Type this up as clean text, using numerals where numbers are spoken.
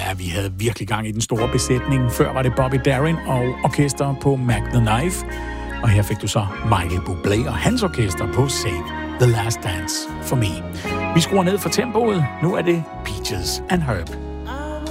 Ja, vi havde virkelig gang i den store besætning. Før var det Bobby Darin og orkester på Mac the Knife. Og her fik du så Michael Bublé og hans orkester på Save the Last Dance for Me. Vi skruer ned for tempoet. Nu er det Peaches and Herb.